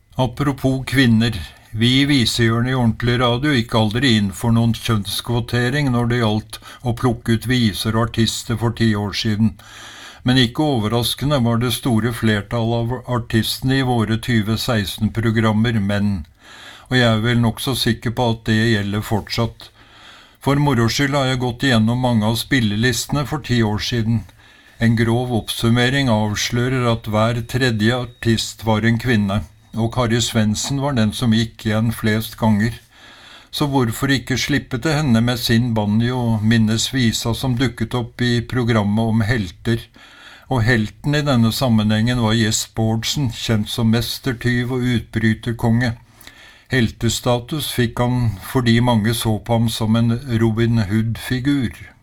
Apropos kvinner, vi i Visehjørnet i Ordentlig Radio gikk aldri inn for noen kjønnskvotering når det gjaldt å plukke ut viser og artister for 10 år siden. Men ikke overraskende var det store flertallet av artistene i våre 2016-programmer menn, og jeg er vel nokså sikker på at det gjelder fortsatt. For moro skyld har jeg gått igjennom mange av spillelistene for 10 år siden. En grov oppsummering avslører at hver tredje artist var en kvinne, og Kari Svendsen var den som gikk igjen flest ganger. Så hvorfor ikke slippe til henne med sin banjo og minnes visa som dukket opp i programmet om helter? Og helten i denne sammenhengen var Jes Bårdsen, kjent som mestertyv og utbryterkonge. Heltestatus fikk han fordi mange så på ham som en Robin Hood-figur.